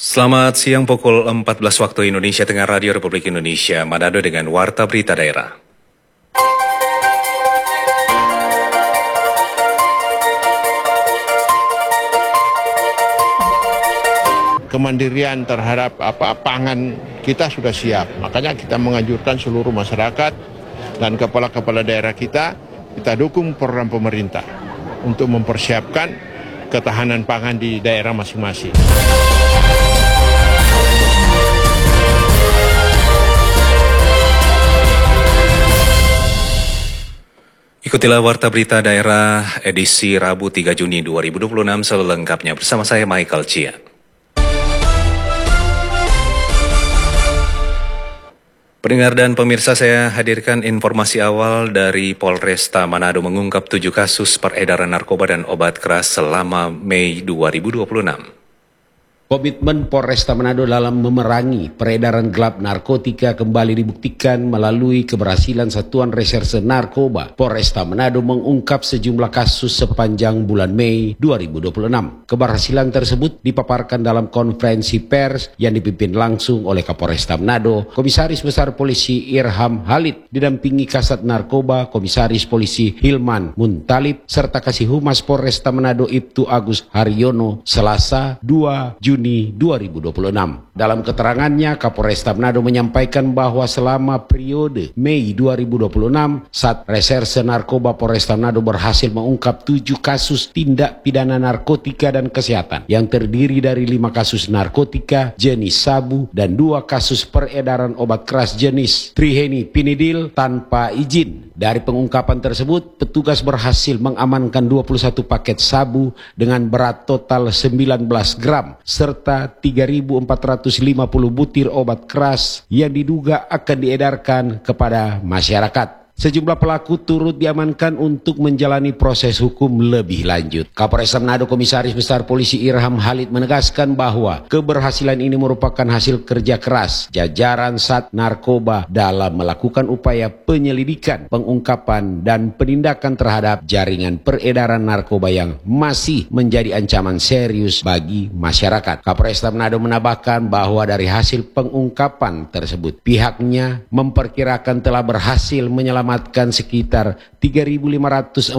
Selamat siang pukul 14 waktu Indonesia Tengah, Radio Republik Indonesia, Manado dengan Warta Berita Daerah. Kemandirian terhadap pangan kita sudah siap. Makanya kita menganjurkan seluruh masyarakat dan kepala-kepala daerah kita dukung program pemerintah untuk mempersiapkan ketahanan pangan di daerah masing-masing. Ikutilah Warta Berita Daerah edisi Rabu 3 Juni 2026 selengkapnya bersama saya Michael Chia. Pendengar dan pemirsa, saya hadirkan informasi awal dari Polresta Manado mengungkap 7 kasus peredaran narkoba dan obat keras selama Mei 2026. Komitmen Polresta Manado dalam memerangi peredaran gelap narkotika kembali dibuktikan melalui keberhasilan Satuan Reserse Narkoba. Polresta Manado mengungkap sejumlah kasus sepanjang bulan Mei 2026. Keberhasilan tersebut dipaparkan dalam konferensi pers yang dipimpin langsung oleh Kapolresta Manado, Komisaris Besar Polisi Irham Halid, didampingi Kasat Narkoba, Komisaris Polisi Hilman Muntalib, serta Kasih Humas Polresta Manado Ibtu Agus Haryono, Selasa 2 Juni 2026. Dalam keterangannya, Kapolresta Manado menyampaikan bahwa selama periode Mei 2026, Sat Reserse Narkoba Polresta Manado berhasil mengungkap 7 kasus tindak pidana narkotika dan kesehatan yang terdiri dari 5 kasus narkotika jenis sabu dan 2 kasus peredaran obat keras jenis trihenipinidil tanpa izin. Dari pengungkapan tersebut, petugas berhasil mengamankan 21 paket sabu dengan berat total 19 gram serta 3.450 butir obat keras yang diduga akan diedarkan kepada masyarakat. Sejumlah pelaku turut diamankan untuk menjalani proses hukum lebih lanjut. Kapolresta Manado Komisaris Besar Polisi Irham Halid menegaskan bahwa keberhasilan ini merupakan hasil kerja keras jajaran Sat Narkoba dalam melakukan upaya penyelidikan, pengungkapan, dan penindakan terhadap jaringan peredaran narkoba yang masih menjadi ancaman serius bagi masyarakat. Kapolresta Manado menambahkan bahwa dari hasil pengungkapan tersebut, pihaknya memperkirakan telah berhasil menyelamatkan sekitar 3.545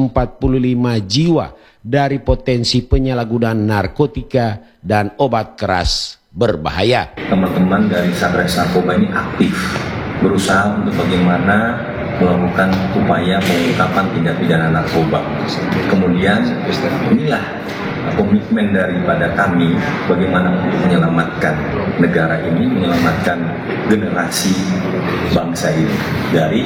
jiwa dari potensi penyalahgunaan narkotika dan obat keras berbahaya. Teman-teman dari Satres Narkoba ini aktif berusaha untuk bagaimana melakukan upaya pengungkapan tindak pidana narkoba. Kemudian inilah komitmen daripada kami bagaimana untuk menyelamatkan negara ini, menyelamatkan generasi bangsa ini dari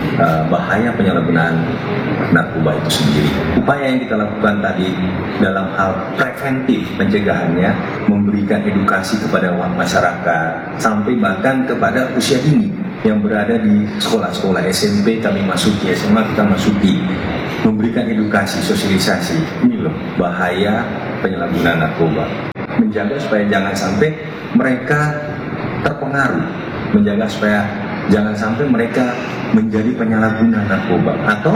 bahaya penyalahgunaan narkoba itu sendiri. Upaya yang kita lakukan tadi dalam hal preventif pencegahannya, memberikan edukasi kepada masyarakat sampai bahkan kepada usia dini yang berada di sekolah-sekolah SMP kami masuki, SMA kita masuki, memberikan edukasi, sosialisasi. Ini loh bahaya penyalahgunaan narkoba. Menjaga supaya jangan sampai mereka terpengaruh, menjaga supaya jangan sampai mereka menjadi penyalahguna narkoba atau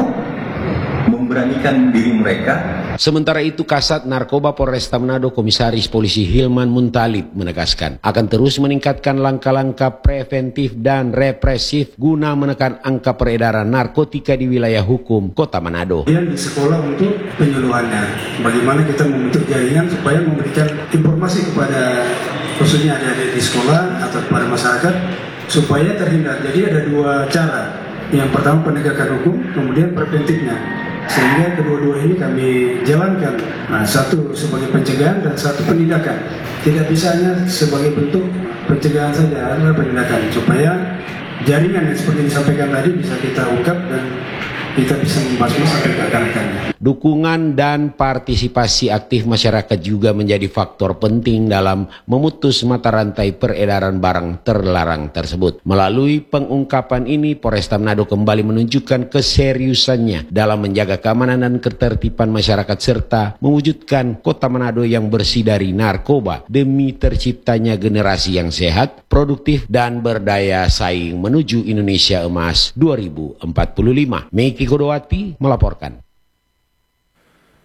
memberanikan diri mereka. Sementara itu, Kasat Narkoba Polresta Manado Komisaris Polisi Hilman Muntalib menegaskan akan terus meningkatkan langkah-langkah preventif dan represif guna menekan angka peredaran narkotika di wilayah hukum Kota Manado. Kemudian di sekolah untuk penyuluhannya, bagaimana kita membentuk jaringan supaya memberikan informasi kepada khususnya adik-adik di sekolah atau kepada masyarakat supaya terhindar. Jadi ada 2 cara. Yang pertama penegakan hukum, kemudian preventifnya. Sehingga kedua-dua ini kami jalankan. Satu sebagai pencegahan dan satu penindakan. Tidak bisa hanya sebagai bentuk pencegahan saja, adalah penindakan. Supaya jaringan yang seperti disampaikan tadi bisa kita ungkap dan kita bisa membahasnya sampai ke akar-akarnya. Dukungan dan partisipasi aktif masyarakat juga menjadi faktor penting dalam memutus mata rantai peredaran barang terlarang tersebut. Melalui pengungkapan ini, Polresta Manado kembali menunjukkan keseriusannya dalam menjaga keamanan dan ketertiban masyarakat serta mewujudkan Kota Manado yang bersih dari narkoba demi terciptanya generasi yang sehat, produktif, dan berdaya saing menuju Indonesia Emas 2045. Meiki Kodowati melaporkan.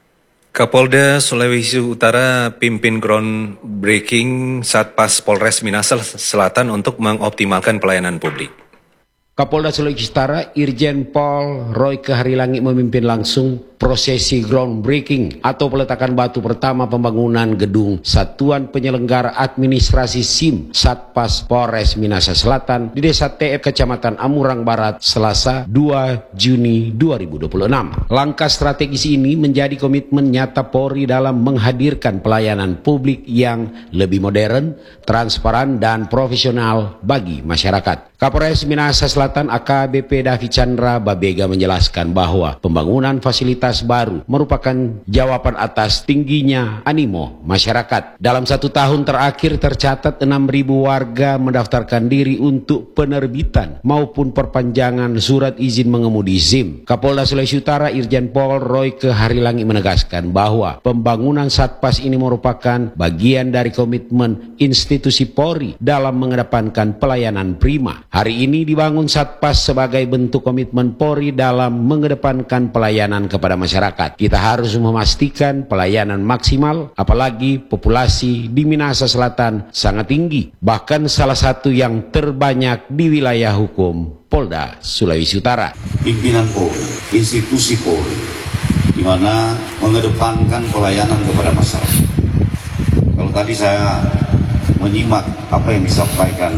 Kapolda Sulawesi Utara pimpin groundbreaking Satpas Polres Minahasa Selatan untuk mengoptimalkan pelayanan publik. Kapolda Sulawesi Utara Irjen Pol Royke Harilangi memimpin langsung prosesi groundbreaking atau peletakan batu pertama pembangunan gedung Satuan Penyelenggara Administrasi SIM Satpas Polres Minahasa Selatan di Desa TF Kecamatan Amurang Barat Selasa 2 Juni 2026. Langkah strategis ini menjadi komitmen nyata Polri dalam menghadirkan pelayanan publik yang lebih modern, transparan, dan profesional bagi masyarakat. Kapolres Minahasa Selatan AKBP Davi Chandra Babega menjelaskan bahwa pembangunan fasilitas baru merupakan jawaban atas tingginya animo masyarakat. Dalam 1 tahun terakhir tercatat 6.000 warga mendaftarkan diri untuk penerbitan maupun perpanjangan surat izin mengemudi SIM. Kapolda Sulawesi Utara Irjen Pol Royke Harilangi menegaskan bahwa pembangunan Satpas ini merupakan bagian dari komitmen institusi Polri dalam mengedepankan pelayanan prima. Hari ini dibangun Satpas sebagai bentuk komitmen Polri dalam mengedepankan pelayanan kepada masyarakat. Kita harus memastikan pelayanan maksimal, apalagi populasi di Minahasa Selatan sangat tinggi, bahkan salah satu yang terbanyak di wilayah hukum Polda Sulawesi Utara. Pimpinan Polri, institusi Polri, di mana mengedepankan pelayanan kepada masyarakat. Kalau tadi saya menyimak apa yang disampaikan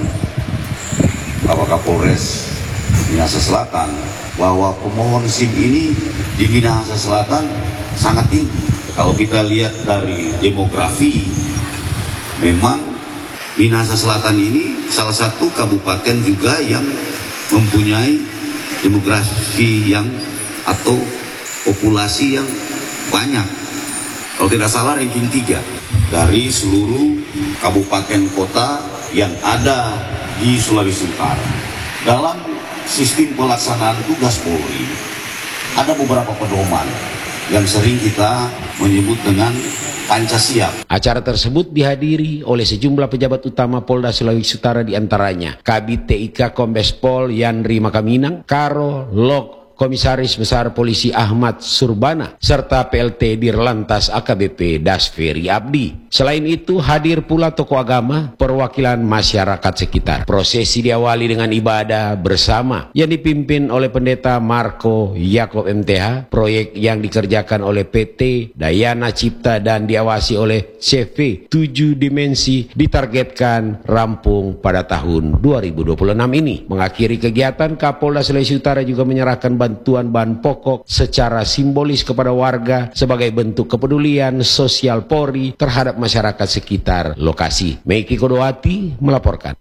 Bapak Kapolres Minahasa Selatan, bahwa pemohon SIM ini di Minahasa Selatan sangat tinggi. Kalau kita lihat dari demografi, memang Minahasa Selatan ini salah satu kabupaten juga yang mempunyai demografi yang atau populasi yang banyak. Kalau tidak salah ranking 3 dari seluruh kabupaten kota yang ada di Sulawesi Utara. Dalam sistem pelaksanaan tugas Polri ada beberapa pedoman yang sering kita menyebut dengan Pancasiap. Acara tersebut dihadiri oleh sejumlah pejabat utama Polda Sulawesi Utara, diantaranya Kabid TIK Kombes Pol Yandri Makaminang, Karo Lok Komisaris Besar Polisi Ahmad Surbana, serta PLT Dirlantas AKBP Dasferi Abdi. Selain itu hadir pula tokoh agama, perwakilan masyarakat sekitar. Prosesi diawali dengan ibadah bersama yang dipimpin oleh Pendeta Marco Yakob MTH, proyek yang dikerjakan oleh PT Dayana Cipta dan diawasi oleh CV 7 Dimensi ditargetkan rampung pada tahun 2026 ini. Mengakhiri kegiatan, Kapolda Sulawesi Utara juga menyerahkan bantuan bahan pokok secara simbolis kepada warga sebagai bentuk kepedulian sosial Polri terhadap masyarakat sekitar lokasi. Meiki Kodowati melaporkan.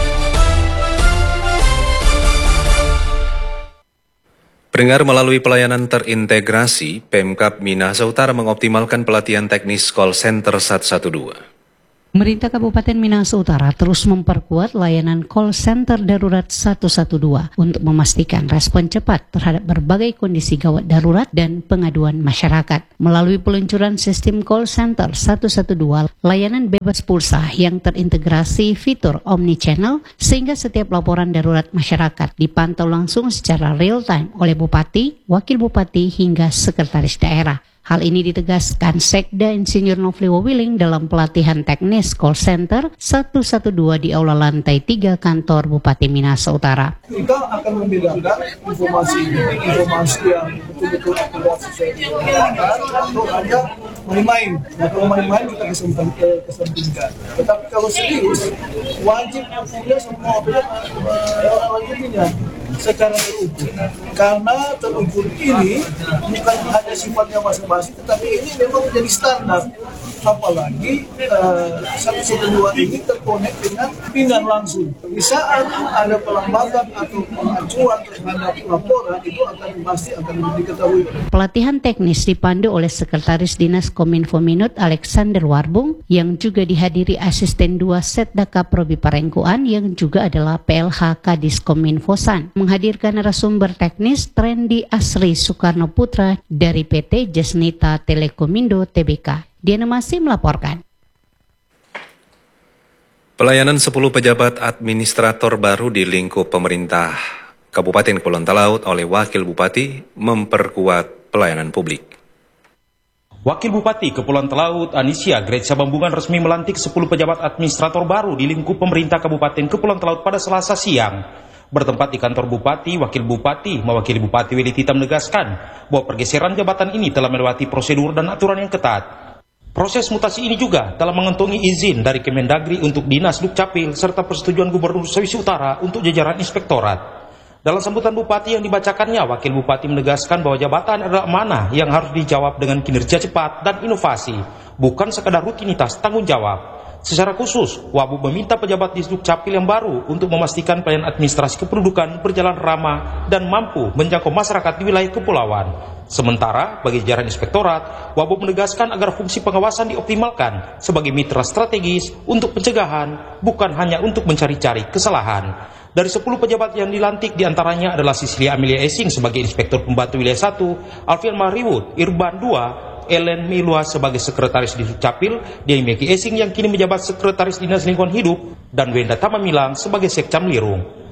Pendengar, melalui pelayanan terintegrasi, Pemkab Minahasa Utara mengoptimalkan pelatihan teknis call center 112. Pemerintah Kabupaten Minahasa Utara terus memperkuat layanan call center darurat 112 untuk memastikan respon cepat terhadap berbagai kondisi gawat darurat dan pengaduan masyarakat. Melalui peluncuran sistem call center 112, layanan bebas pulsa yang terintegrasi fitur omnichannel sehingga setiap laporan darurat masyarakat dipantau langsung secara real time oleh Bupati, Wakil Bupati hingga Sekretaris Daerah. Hal ini ditegaskan Sekda Insinyur Nofli Wawiling dalam pelatihan teknis call center 112 di Aula Lantai 3 Kantor Bupati Minahasa Utara. Kita akan membedakan informasi yang betul-betul akurat sesuai dengan atau hanya main-main. Nah, kalau main-main kita kesampingkan. Tetapi kalau serius, wajib punya semua orang-orangnya secara terukur. Karena terukur ini bukan hanya sifatnya masing-masing, tetapi ini memang menjadi standar. Apalagi 112 ini terkonek dengan pimpinan langsung. Di saat ada pelambatan atau pengacuan terhadap laporan, itu pasti akan diketahui. Pelatihan teknis dipandu oleh Sekretaris Dinas Kominfo Minut Alexander Warbung yang juga dihadiri Asisten 2 Setdaka Probi Parengkuan yang juga adalah PLH Kadis Kominfosan. Menghadirkan narasumber teknis Trendy Asri Soekarno Putra dari PT Jesnita Telekomindo Tbk. Diana masih melaporkan. Pelayanan 10 pejabat administrator baru di lingkup pemerintah Kabupaten Kepulauan Talaut oleh Wakil Bupati memperkuat pelayanan publik. Wakil Bupati Kepulauan Talaut, Anisia Grecia Bambungan resmi melantik 10 pejabat administrator baru di lingkup pemerintah Kabupaten Kepulauan Talaut pada Selasa siang. Bertempat di kantor Bupati, Wakil Bupati mewakili Bupati Weli Tita menegaskan bahwa pergeseran jabatan ini telah melewati prosedur dan aturan yang ketat. Proses mutasi ini juga telah mengantongi izin dari Kemendagri untuk Dinas Dukcapil serta persetujuan Gubernur Sulawesi Utara untuk jajaran inspektorat. Dalam sambutan Bupati yang dibacakannya, Wakil Bupati menegaskan bahwa jabatan adalah amanah yang harus dijawab dengan kinerja cepat dan inovasi, bukan sekadar rutinitas tanggung jawab. Secara khusus, Wabub meminta pejabat di Dukcapil yang baru untuk memastikan pelayanan administrasi kependudukan berjalan ramah dan mampu menjangkau masyarakat di wilayah kepulauan. Sementara, bagi jajaran inspektorat, Wabub menegaskan agar fungsi pengawasan dioptimalkan sebagai mitra strategis untuk pencegahan, bukan hanya untuk mencari-cari kesalahan. Dari 10 pejabat yang dilantik, diantaranya adalah Sisilia Amelia Esing sebagai Inspektur Pembantu Wilayah 1, Alfian Mariwut, Irban 2, Ellen Milua sebagai Sekretaris di Dukcapil, Diai Meki Esing yang kini menjabat Sekretaris Dinas Lingkungan Hidup, dan Wenda Tamamilang sebagai Sekcam Lirung.